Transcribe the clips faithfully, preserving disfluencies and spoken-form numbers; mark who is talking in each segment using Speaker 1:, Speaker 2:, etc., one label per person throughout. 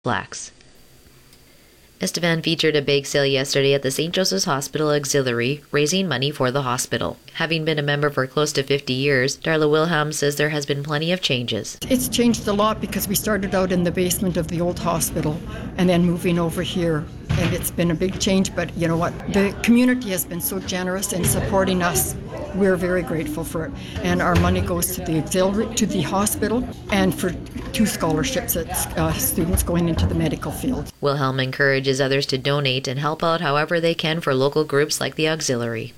Speaker 1: blacks. Estevan featured a bake sale yesterday at the Saint Joseph's Hospital Auxiliary, raising money for the hospital. Having been a member for close to fifty years, Darla Wilhelm says there has been plenty of changes.
Speaker 2: It's changed a lot because we started out in the basement of the old hospital and then moving over here. And it's been a big change, but you know what? The community has been so generous in supporting us. We're very grateful for it. And our money goes to the auxiliary, to the hospital, and for two scholarships at uh, students going into the medical field.
Speaker 1: Wilhelm encourages others to donate and help out however they can for local groups like the Auxiliary.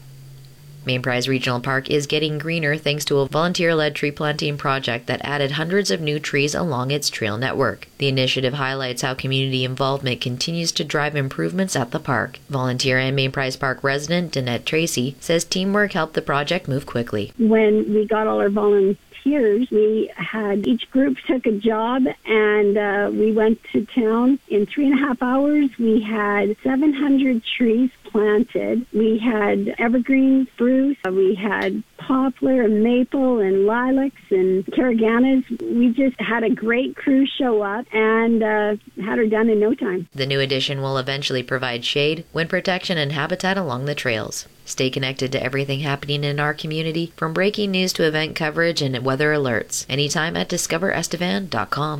Speaker 1: Main Prize Regional Park is getting greener thanks to a volunteer-led tree planting project that added hundreds of new trees along its trail network. The initiative highlights how community involvement continues to drive improvements at the park. Volunteer and Main Prize Park resident Danette Tracy says teamwork helped the project move quickly.
Speaker 3: When we got all our volunteers, we had each group took a job and uh, we went to town. In three and a half hours, we had seven hundred trees planted. We had evergreen spruce, we had poplar and maple and lilacs and caraganas. We just had a great crew show up and uh, had her done in no time.
Speaker 1: The new addition will eventually provide shade, wind protection, and habitat along the trails. Stay connected to everything happening in our community, from breaking news to event coverage and weather alerts, anytime at discover estevan dot com.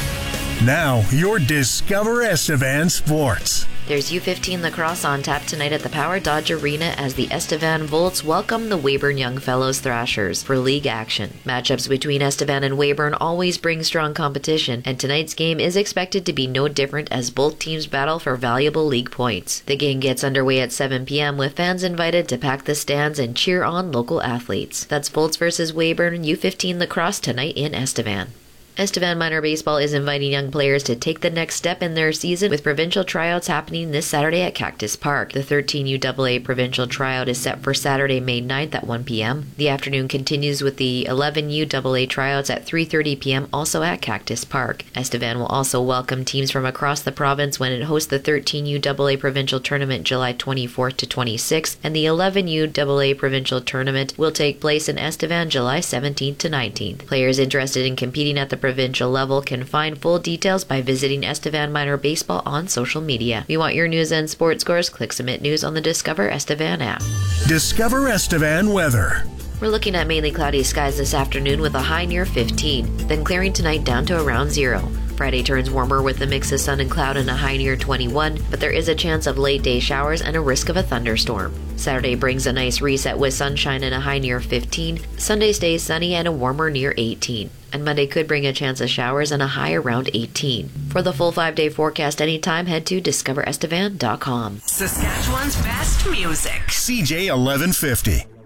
Speaker 4: Now, your Discover Estevan Sports.
Speaker 1: There's U fifteen lacrosse on tap tonight at the Power Dodge Arena as the Estevan Volts welcome the Weyburn Young Fellows Thrashers for league action. Matchups between Estevan and Weyburn always bring strong competition, and tonight's game is expected to be no different as both teams battle for valuable league points. The game gets underway at seven p.m. with fans invited to pack the stands and cheer on local athletes. That's Volts versus Weyburn U fifteen lacrosse tonight in Estevan. Estevan Minor Baseball is inviting young players to take the next step in their season with provincial tryouts happening this Saturday at Cactus Park. The thirteen U A A provincial tryout is set for Saturday, May ninth at one p.m. The afternoon continues with the eleven U A A tryouts at three thirty p.m. also at Cactus Park. Estevan will also welcome teams from across the province when it hosts the thirteen U A A provincial tournament July twenty-fourth to twenty-sixth, and the eleven U A A provincial tournament will take place in Estevan July seventeenth to nineteenth. Players interested in competing at the provincial level can find full details by visiting Estevan Minor Baseball on social media. We want your news and sports scores? Click Submit News on the Discover Estevan app.
Speaker 4: Discover Estevan weather.
Speaker 1: We're looking at mainly cloudy skies this afternoon with a high near fifteen, then clearing tonight down to around zero. Friday turns warmer with a mix of sun and cloud and a high near twenty-one, but there is a chance of late day showers and a risk of a thunderstorm. Saturday brings a nice reset with sunshine and a high near fifteen. Sunday stays sunny and a warmer near eighteen. And Monday could bring a chance of showers and a high around eighteen. For the full five-day forecast anytime, head to discover estevan dot com.
Speaker 5: Saskatchewan's best music.
Speaker 4: C J eleven fifty.